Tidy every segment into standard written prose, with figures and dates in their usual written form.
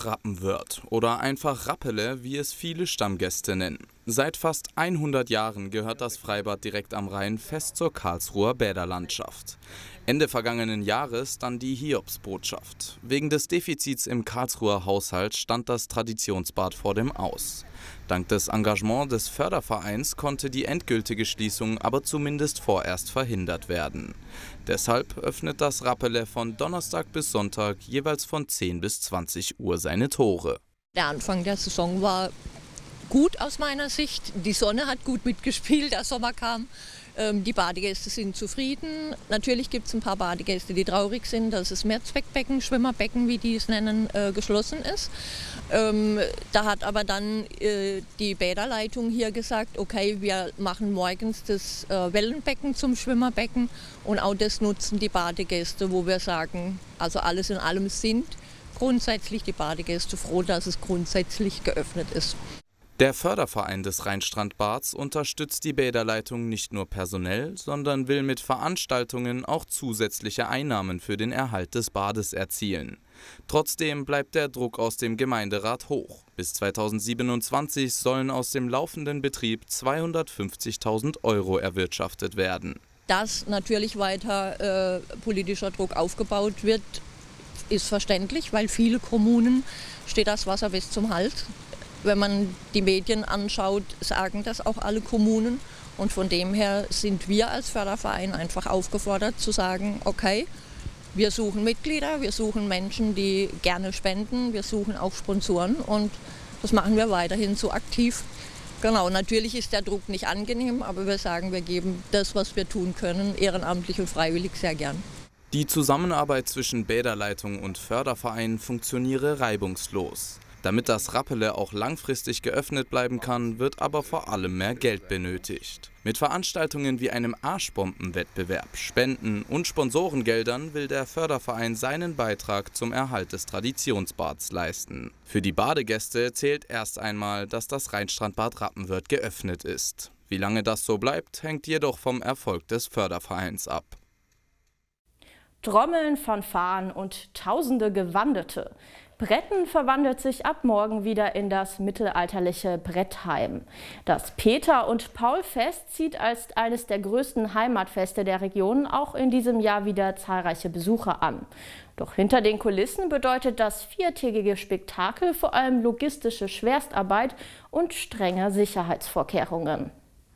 Rheinstrandsbad Rappenwörth oder einfach Rappele, wie es viele Stammgäste nennen. Seit fast 100 Jahren gehört das Freibad direkt am Rhein fest zur Karlsruher Bäderlandschaft. Ende vergangenen Jahres dann die Hiobsbotschaft. Wegen des Defizits im Karlsruher Haushalt stand das Traditionsbad vor dem Aus. Dank des Engagements des Fördervereins konnte die endgültige Schließung aber zumindest vorerst verhindert werden. Deshalb öffnet das Rappele von Donnerstag bis Sonntag jeweils von 10 bis 20 Uhr seine Tore. Der Anfang der Saison war gut aus meiner Sicht. Die Sonne hat gut mitgespielt, der Sommer kam. Die Badegäste sind zufrieden. Natürlich gibt es ein paar Badegäste, die traurig sind, dass das Mehrzweckbecken, Schwimmerbecken, wie die es nennen, geschlossen ist. Da hat aber dann die Bäderleitung hier gesagt, okay, wir machen morgens das Wellenbecken zum Schwimmerbecken und auch das nutzen die Badegäste, wo wir sagen, also alles in allem sind grundsätzlich die Badegäste froh, dass es grundsätzlich geöffnet ist. Der Förderverein des Rheinstrandbads unterstützt die Bäderleitung nicht nur personell, sondern will mit Veranstaltungen auch zusätzliche Einnahmen für den Erhalt des Bades erzielen. Trotzdem bleibt der Druck aus dem Gemeinderat hoch. Bis 2027 sollen aus dem laufenden Betrieb 250.000 € erwirtschaftet werden. Dass natürlich weiter politischer Druck aufgebaut wird, ist verständlich, weil viele Kommunen steht das Wasser bis zum Hals. Wenn man die Medien anschaut, sagen das auch alle Kommunen. Und von dem her sind wir als Förderverein einfach aufgefordert zu sagen, okay, wir suchen Mitglieder, wir suchen Menschen, die gerne spenden, wir suchen auch Sponsoren und das machen wir weiterhin so aktiv. Genau, natürlich ist der Druck nicht angenehm, aber wir sagen, wir geben das, was wir tun können, ehrenamtlich und freiwillig sehr gern. Die Zusammenarbeit zwischen Bäderleitung und Förderverein funktioniere reibungslos. Damit das Rappele auch langfristig geöffnet bleiben kann, wird aber vor allem mehr Geld benötigt. Mit Veranstaltungen wie einem Arschbombenwettbewerb, Spenden und Sponsorengeldern will der Förderverein seinen Beitrag zum Erhalt des Traditionsbads leisten. Für die Badegäste zählt erst einmal, dass das Rheinstrandbad Rappenwörth geöffnet ist. Wie lange das so bleibt, hängt jedoch vom Erfolg des Fördervereins ab. Trommeln, Fanfaren und tausende Gewandete. Bretten verwandelt sich ab morgen wieder in das mittelalterliche Brettheim. Das Peter- und Paul-Fest zieht als eines der größten Heimatfeste der Region auch in diesem Jahr wieder zahlreiche Besucher an. Doch hinter den Kulissen bedeutet das viertägige Spektakel vor allem logistische Schwerstarbeit und strenge Sicherheitsvorkehrungen.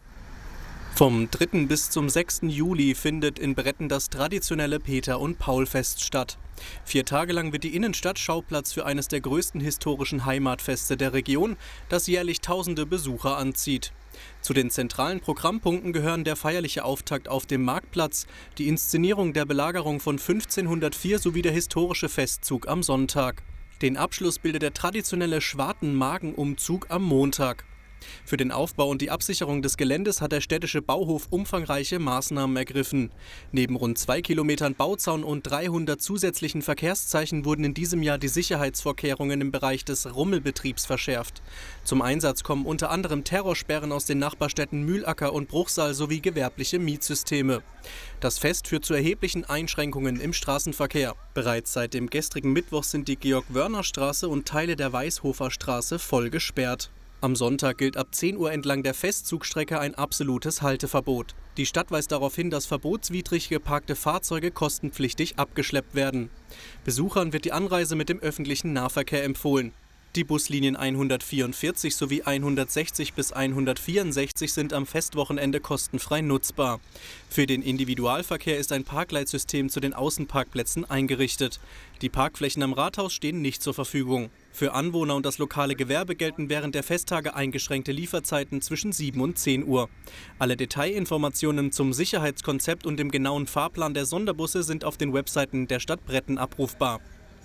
Vom 3. bis zum 6. Juli findet in Bretten das traditionelle Peter- und Paul-Fest statt. 4 Tage lang wird die Innenstadt Schauplatz für eines der größten historischen Heimatfeste der Region, das jährlich tausende Besucher anzieht. Zu den zentralen Programmpunkten gehören der feierliche Auftakt auf dem Marktplatz, die Inszenierung der Belagerung von 1504 sowie der historische Festzug am Sonntag. Den Abschluss bildet der traditionelle Schwartenmagenumzug am Montag. Für den Aufbau und die Absicherung des Geländes hat der städtische Bauhof umfangreiche Maßnahmen ergriffen. Neben rund 2 Kilometern Bauzaun und 300 zusätzlichen Verkehrszeichen wurden in diesem Jahr die Sicherheitsvorkehrungen im Bereich des Rummelbetriebs verschärft. Zum Einsatz kommen unter anderem Terrorsperren aus den Nachbarstädten Mühlacker und Bruchsal sowie gewerbliche Mietsysteme. Das Fest führt zu erheblichen Einschränkungen im Straßenverkehr. Bereits seit dem gestrigen Mittwoch sind die Georg-Wörner-Straße und Teile der Weißhofer Straße voll gesperrt. Am Sonntag gilt ab 10 Uhr entlang der Festzugstrecke ein absolutes Halteverbot. Die Stadt weist darauf hin, dass verbotswidrig geparkte Fahrzeuge kostenpflichtig abgeschleppt werden. Besuchern wird die Anreise mit dem öffentlichen Nahverkehr empfohlen. Die Buslinien 144 sowie 160 bis 164 sind am Festwochenende kostenfrei nutzbar. Für den Individualverkehr ist ein Parkleitsystem zu den Außenparkplätzen eingerichtet. Die Parkflächen am Rathaus stehen nicht zur Verfügung. Für Anwohner und das lokale Gewerbe gelten während der Festtage eingeschränkte Lieferzeiten zwischen 7 und 10 Uhr. Alle Detailinformationen zum Sicherheitskonzept und dem genauen Fahrplan der Sonderbusse sind auf den Webseiten der Stadt Bretten abrufbar.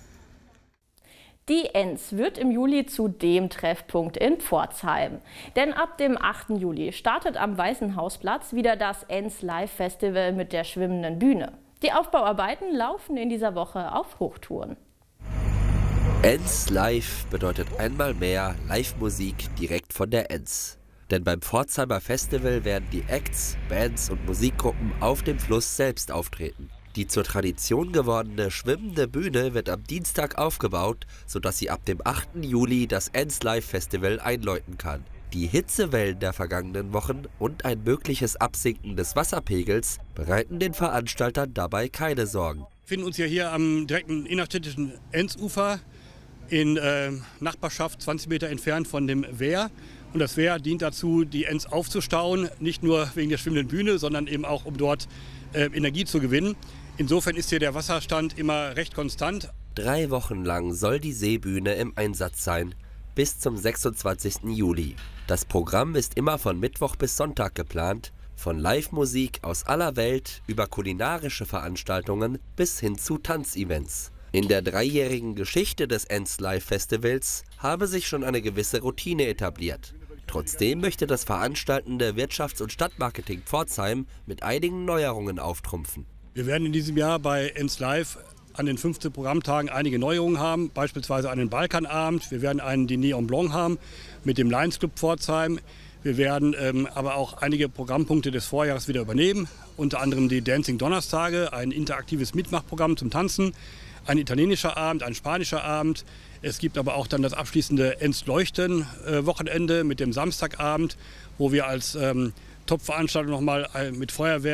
Die Enns wird im Juli zu dem Treffpunkt in Pforzheim. Denn ab dem 8. Juli startet am Weißenhausplatz wieder das Enns Live Festival mit der schwimmenden Bühne. Die Aufbauarbeiten laufen in dieser Woche auf Hochtouren. Enns Live bedeutet einmal mehr Live-Musik direkt von der Enns. Denn beim Pforzheimer Festival werden die Acts, Bands und Musikgruppen auf dem Fluss selbst auftreten. Die zur Tradition gewordene schwimmende Bühne wird am Dienstag aufgebaut, sodass sie ab dem 8. Juli das Enns Live Festival einläuten kann. Die Hitzewellen der vergangenen Wochen und ein mögliches Absinken des Wasserpegels bereiten den Veranstaltern dabei keine Sorgen. Wir befinden uns ja hier am direkten innerstädtischen Ennsufer in Nachbarschaft 20 Meter entfernt von dem Wehr. Und das Wehr dient dazu, die Enns aufzustauen, nicht nur wegen der schwimmenden Bühne, sondern eben auch, um dort Energie zu gewinnen. Insofern ist hier der Wasserstand immer recht konstant. 3 Wochen lang soll die Seebühne im Einsatz sein, bis zum 26. Juli. Das Programm ist immer von Mittwoch bis Sonntag geplant, von Live-Musik aus aller Welt über kulinarische Veranstaltungen bis hin zu Tanzevents. In der 3-jährigen Geschichte des Enns Live Festivals habe sich schon eine gewisse Routine etabliert. Trotzdem möchte das veranstaltende Wirtschafts- und Stadtmarketing Pforzheim mit einigen Neuerungen auftrumpfen. Wir werden in diesem Jahr bei Enns Live an den 15 Programmtagen einige Neuerungen haben, beispielsweise einen Balkanabend. Wir werden einen Dîner en Blanc haben mit dem Lions Club Pforzheim. Wir werden aber auch einige Programmpunkte des Vorjahres wieder übernehmen, unter anderem die Dancing Donnerstage, ein interaktives Mitmachprogramm zum Tanzen, ein italienischer Abend, ein spanischer Abend. Es gibt aber auch dann das abschließende Enns Leuchten Wochenende mit dem Samstagabend, wo wir als Top-Veranstaltung nochmal mit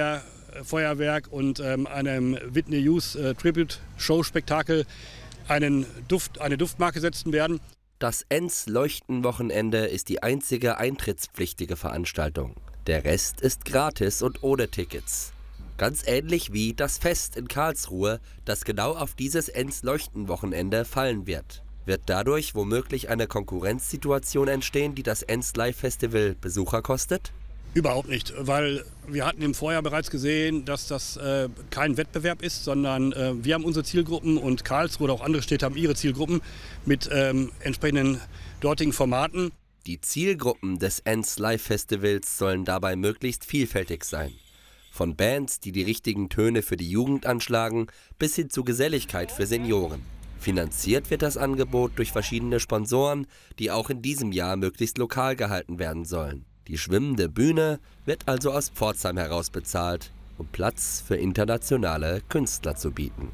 Feuerwerk und einem Whitney Hughes Tribute-Show-Spektakel eine Duftmarke setzen werden. Das Enns Leuchten-Wochenende ist die einzige eintrittspflichtige Veranstaltung. Der Rest ist gratis und ohne Tickets. Ganz ähnlich wie das Fest in Karlsruhe, das genau auf dieses Enns Leuchten-Wochenende fallen wird. Wird dadurch womöglich eine Konkurrenzsituation entstehen, die das Enns Live Festival Besucher kostet? Überhaupt nicht, weil wir hatten im Vorjahr bereits gesehen, dass das kein Wettbewerb ist, sondern wir haben unsere Zielgruppen und Karlsruhe oder auch andere Städte haben ihre Zielgruppen mit entsprechenden dortigen Formaten. Die Zielgruppen des Enns Live Festivals sollen dabei möglichst vielfältig sein. Von Bands, die die richtigen Töne für die Jugend anschlagen, bis hin zu Geselligkeit für Senioren. Finanziert wird das Angebot durch verschiedene Sponsoren, die auch in diesem Jahr möglichst lokal gehalten werden sollen. Die schwimmende Bühne wird also aus Pforzheim heraus bezahlt, um Platz für internationale Künstler zu bieten.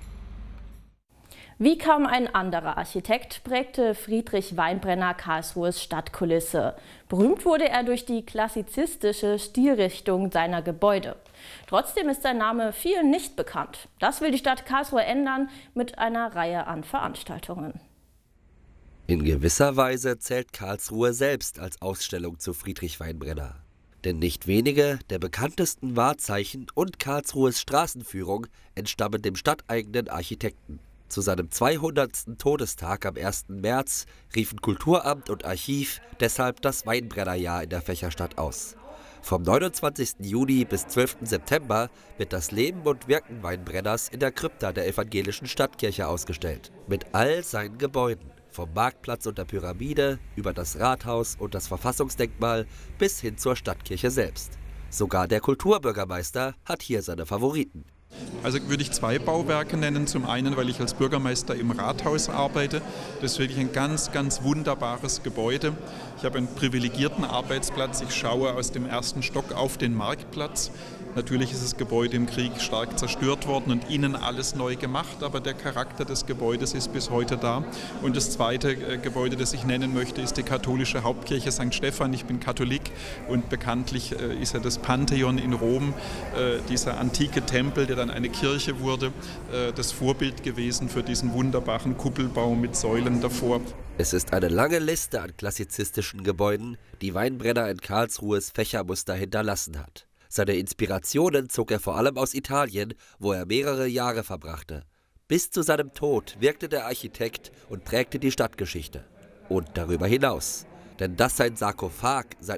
Wie kaum ein anderer Architekt prägte Friedrich Weinbrenner Karlsruhes Stadtkulisse. Berühmt wurde er durch die klassizistische Stilrichtung seiner Gebäude. Trotzdem ist sein Name vielen nicht bekannt. Das will die Stadt Karlsruhe ändern mit einer Reihe an Veranstaltungen. In gewisser Weise zählt Karlsruhe selbst als Ausstellung zu Friedrich Weinbrenner. Denn nicht wenige der bekanntesten Wahrzeichen und Karlsruhes Straßenführung entstammen dem stadteigenen Architekten. Zu seinem 200. Todestag am 1. März riefen Kulturamt und Archiv deshalb das Weinbrennerjahr in der Fächerstadt aus. Vom 29. Juni bis 12. September wird das Leben und Wirken Weinbrenners in der Krypta der evangelischen Stadtkirche ausgestellt. Mit all seinen Gebäuden, vom Marktplatz und der Pyramide über das Rathaus und das Verfassungsdenkmal bis hin zur Stadtkirche selbst. Sogar der Kulturbürgermeister hat hier seine Favoriten. Also würde ich 2 Bauwerke nennen. Zum einen, weil ich als Bürgermeister im Rathaus arbeite. Das ist wirklich ein ganz, ganz wunderbares Gebäude. Ich habe einen privilegierten Arbeitsplatz. Ich schaue aus dem 1. Stock auf den Marktplatz. Natürlich ist das Gebäude im Krieg stark zerstört worden und innen alles neu gemacht, aber der Charakter des Gebäudes ist bis heute da. Und das zweite Gebäude, das ich nennen möchte, ist die katholische Hauptkirche St. Stephan. Ich bin Katholik und bekanntlich ist ja das Pantheon in Rom, dieser antike Tempel, der dann eine Kirche wurde, das Vorbild gewesen für diesen wunderbaren Kuppelbau mit Säulen davor. Es ist eine lange Liste an klassizistischen Gebäuden, die Weinbrenner in Karlsruhes Fächermuster hinterlassen hat. Seine Inspirationen zog er vor allem aus Italien, wo er mehrere Jahre verbrachte. Bis zu seinem Tod wirkte der Architekt und prägte die Stadtgeschichte. Und darüber hinaus. Denn dass sein Sarkophag seit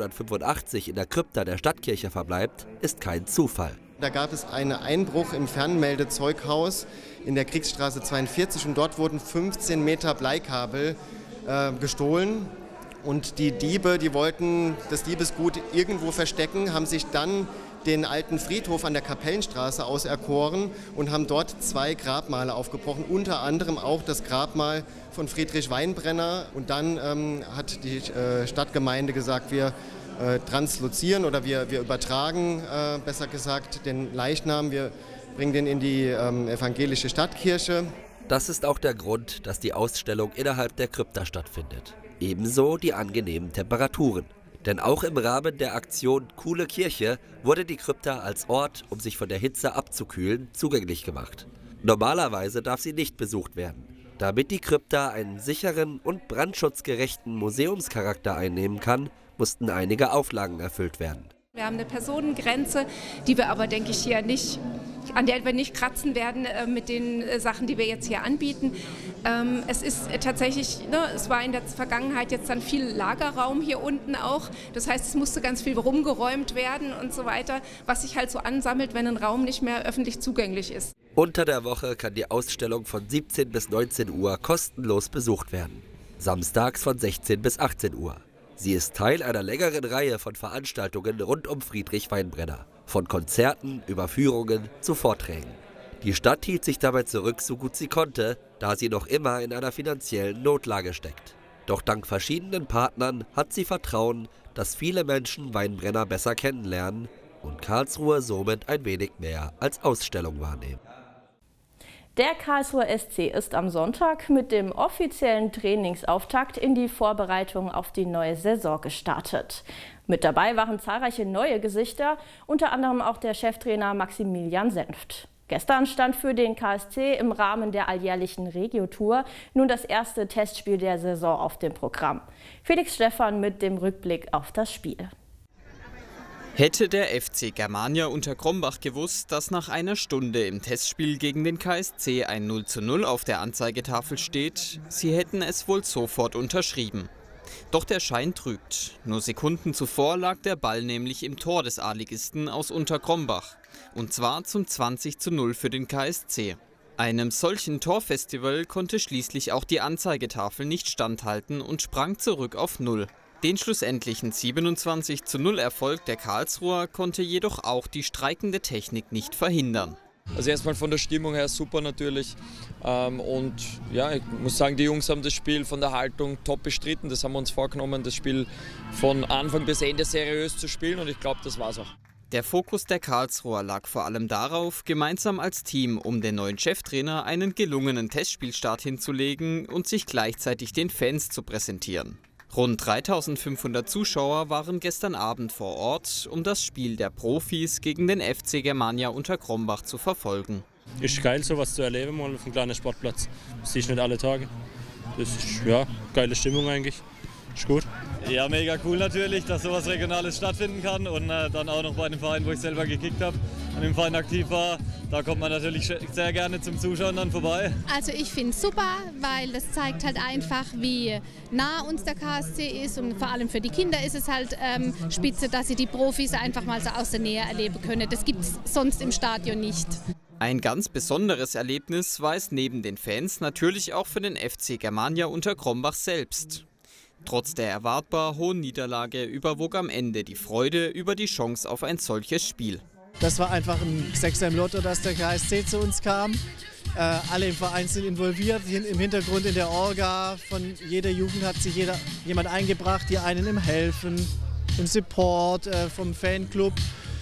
1985 in der Krypta der Stadtkirche verbleibt, ist kein Zufall. Da gab es einen Einbruch im Fernmeldezeughaus in der Kriegsstraße 42 und dort wurden 15 Meter Bleikabel gestohlen. Und die Diebe, die wollten das Diebesgut irgendwo verstecken, haben sich dann den alten Friedhof an der Kapellenstraße auserkoren und haben dort 2 Grabmale aufgebrochen, unter anderem auch das Grabmal von Friedrich Weinbrenner. Und dann hat die Stadtgemeinde gesagt, wir translozieren oder wir übertragen, besser gesagt, den Leichnam. Wir bringen den in die evangelische Stadtkirche. Das ist auch der Grund, dass die Ausstellung innerhalb der Krypta stattfindet. Ebenso die angenehmen Temperaturen. Denn auch im Rahmen der Aktion Coole Kirche wurde die Krypta als Ort, um sich von der Hitze abzukühlen, zugänglich gemacht. Normalerweise darf sie nicht besucht werden. Damit die Krypta einen sicheren und brandschutzgerechten Museumscharakter einnehmen kann, mussten einige Auflagen erfüllt werden. Wir haben eine Personengrenze, die wir aber, denke ich, hier nicht, an der wir nicht kratzen werden mit den Sachen, die wir jetzt hier anbieten. Es ist tatsächlich, es war in der Vergangenheit jetzt dann viel Lagerraum hier unten auch. Das heißt, es musste ganz viel rumgeräumt werden und so weiter, was sich halt so ansammelt, wenn ein Raum nicht mehr öffentlich zugänglich ist. Unter der Woche kann die Ausstellung von 17 bis 19 Uhr kostenlos besucht werden. Samstags von 16 bis 18 Uhr. Sie ist Teil einer längeren Reihe von Veranstaltungen rund um Friedrich Weinbrenner. Von Konzerten über Führungen zu Vorträgen. Die Stadt hielt sich dabei zurück, so gut sie konnte, da sie noch immer in einer finanziellen Notlage steckt. Doch dank verschiedenen Partnern hat sie Vertrauen, dass viele Menschen Weinbrenner besser kennenlernen und Karlsruhe somit ein wenig mehr als Ausstellung wahrnehmen. Der Karlsruher SC ist am Sonntag mit dem offiziellen Trainingsauftakt in die Vorbereitung auf die neue Saison gestartet. Mit dabei waren zahlreiche neue Gesichter, unter anderem auch der Cheftrainer Maximilian Senft. Gestern stand für den KSC im Rahmen der alljährlichen Regio-Tour nun das erste Testspiel der Saison auf dem Programm. Felix Stephan mit dem Rückblick auf das Spiel. Hätte der FC Germania Unterkrombach gewusst, dass nach einer Stunde im Testspiel gegen den KSC ein 0:0 auf der Anzeigetafel steht, sie hätten es wohl sofort unterschrieben. Doch der Schein trügt. Nur Sekunden zuvor lag der Ball nämlich im Tor des A-Ligisten aus Unterkrombach. Und zwar zum 20:0 für den KSC. Einem solchen Torfestival konnte schließlich auch die Anzeigetafel nicht standhalten und sprang zurück auf 0. Den schlussendlichen 27:0 Erfolg der Karlsruher konnte jedoch auch die streikende Technik nicht verhindern. Also erstmal von der Stimmung her super natürlich und ja, ich muss sagen, die Jungs haben das Spiel von der Haltung top bestritten. Das haben wir uns vorgenommen, das Spiel von Anfang bis Ende seriös zu spielen und ich glaube, das war's auch. Der Fokus der Karlsruher lag vor allem darauf, gemeinsam als Team um den neuen Cheftrainer einen gelungenen Testspielstart hinzulegen und sich gleichzeitig den Fans zu präsentieren. Rund 3.500 Zuschauer waren gestern Abend vor Ort, um das Spiel der Profis gegen den FC Germania Unterkrombach zu verfolgen. Ist geil, sowas zu erleben, mal auf einem kleinen Sportplatz. Das sehe ich nicht alle Tage. Das ist ja geile Stimmung eigentlich. Ist gut. Ja, mega cool natürlich, dass sowas Regionales stattfinden kann und dann auch noch bei einem Verein, wo ich selber gekickt habe, an dem Verein aktiv war. Da kommt man natürlich sehr gerne zum Zuschauen dann vorbei. Also ich finde es super, weil das zeigt halt einfach, wie nah uns der KSC ist und vor allem für die Kinder ist es halt spitze, dass sie die Profis einfach mal so aus der Nähe erleben können. Das gibt es sonst im Stadion nicht. Ein ganz besonderes Erlebnis war es neben den Fans natürlich auch für den FC Germania Unterkrombach selbst. Trotz der erwartbar hohen Niederlage überwog am Ende die Freude über die Chance auf ein solches Spiel. Das war einfach ein Sechser im Lotto, dass der KSC zu uns kam. Alle im Verein sind involviert, im Hintergrund in der Orga. Von jeder Jugend hat sich jemand eingebracht, die einen im Helfen, im Support, vom Fanclub,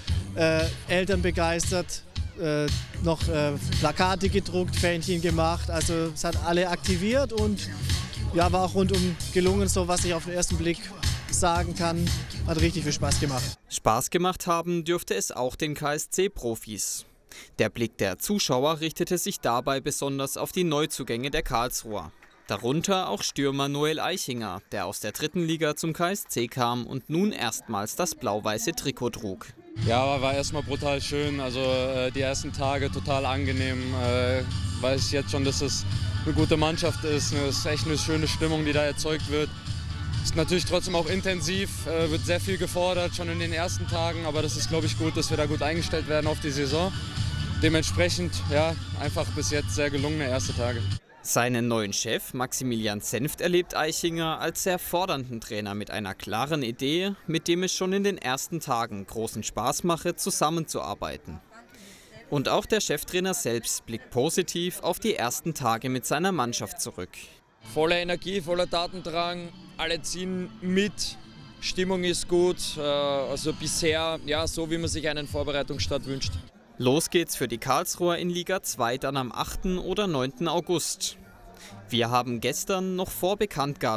Eltern begeistert, noch Plakate gedruckt, Fähnchen gemacht. Also es hat alle aktiviert und ja, war auch rundum gelungen, so was ich auf den ersten Blick sagen kann. Hat richtig viel Spaß gemacht. Spaß gemacht haben dürfte es auch den KSC-Profis. Der Blick der Zuschauer richtete sich dabei besonders auf die Neuzugänge der Karlsruher. Darunter auch Stürmer Noel Eichinger, der aus der 3. Liga zum KSC kam und nun erstmals das blau-weiße Trikot trug. Ja, war erstmal brutal schön. Also die ersten Tage total angenehm. Weiß ich jetzt schon, dass es eine gute Mannschaft ist. Es ist echt eine schöne Stimmung, die da erzeugt wird. Ist natürlich trotzdem auch intensiv, wird sehr viel gefordert, schon in den ersten Tagen. Aber das ist, glaube ich, gut, dass wir da gut eingestellt werden auf die Saison. Dementsprechend, ja, einfach bis jetzt sehr gelungene erste Tage. Seinen neuen Chef Maximilian Senft erlebt Eichinger als sehr fordernden Trainer mit einer klaren Idee, mit dem es schon in den ersten Tagen großen Spaß mache, zusammenzuarbeiten. Und auch der Cheftrainer selbst blickt positiv auf die ersten Tage mit seiner Mannschaft zurück. Voller Energie, voller Tatendrang, alle ziehen mit, Stimmung ist gut, also bisher ja, so wie man sich einen Vorbereitungsstart wünscht. Los geht's für die Karlsruher in Liga 2 dann am 8. oder 9. August. Wir haben gestern noch vor Bekanntgabe